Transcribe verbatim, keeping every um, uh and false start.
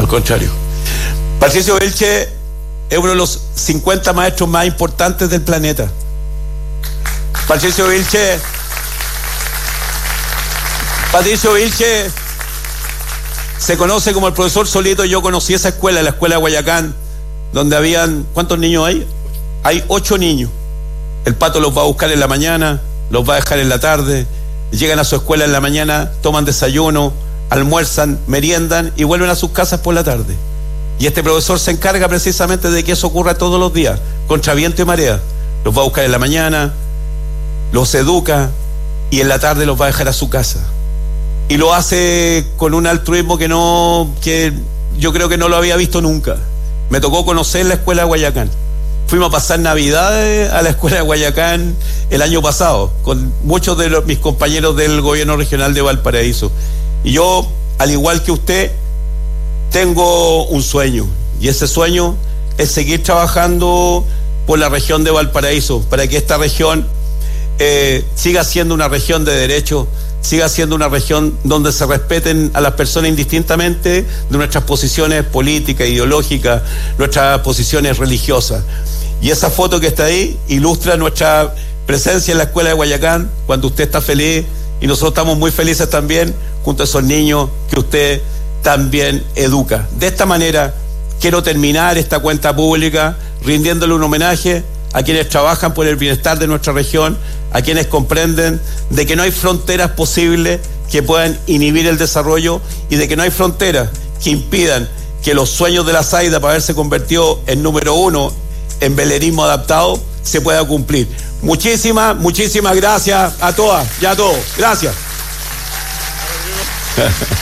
contrario. Patricio Vilches es uno de los cincuenta maestros más importantes del planeta. Patricio Vilches, Patricio Vilches se conoce como el profesor Solito. Yo conocí esa escuela, la escuela de Guayacán, donde habían, ¿cuántos niños hay? Hay ocho niños. El Pato los va a buscar en la mañana, los va a dejar en la tarde, llegan a su escuela en la mañana, toman desayuno, almuerzan, meriendan y vuelven a sus casas por la tarde. Y este profesor se encarga precisamente de que eso ocurra todos los días, contra viento y marea. Los va a buscar en la mañana, los educa y en la tarde los va a dejar a su casa. Y lo hace con un altruismo que no, que yo creo que no lo había visto nunca. Me tocó conocer la escuela de Guayacán. Fuimos a pasar Navidades a la escuela de Guayacán el año pasado, con muchos de los, mis compañeros del gobierno regional de Valparaíso. Y yo, al igual que usted, tengo un sueño. Y ese sueño es seguir trabajando por la región de Valparaíso, para que esta región eh, siga siendo una región de derecho, siga siendo una región donde se respeten a las personas indistintamente de nuestras posiciones políticas, ideológicas, nuestras posiciones religiosas. Y esa foto que está ahí ilustra nuestra presencia en la escuela de Guayacán, cuando usted está feliz y nosotros estamos muy felices también, junto a esos niños que usted también educa. De esta manera quiero terminar esta cuenta pública rindiéndole un homenaje a quienes trabajan por el bienestar de nuestra región, a quienes comprenden de que no hay fronteras posibles que puedan inhibir el desarrollo y de que no hay fronteras que impidan que los sueños de la Zaida para haberse convertido en número uno en velerismo adaptado se pueda cumplir. Muchísimas, muchísimas gracias a todas y a todos. Gracias.